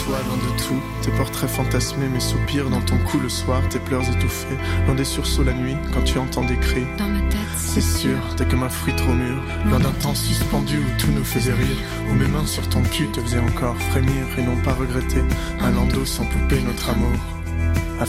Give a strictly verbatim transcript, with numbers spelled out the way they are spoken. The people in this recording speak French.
toi, loin de tout. Tes portraits fantasmés, mes soupirs dans ton cou le soir, tes pleurs étouffés, loin des sursauts la nuit, quand tu entends des cris. Dans ma tête, c'est sûr, t'es comme un fruit trop mûr, loin d'un temps suspendu où tout nous faisait rire, où mes mains sur ton cul te faisaient encore frémir et non pas regretter, un landau sans poupée notre amour.